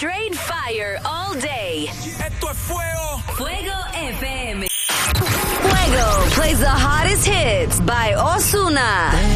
Straight fire all day. Esto es fuego. Fuego FM. Fuego plays the hottest hits by Ozuna.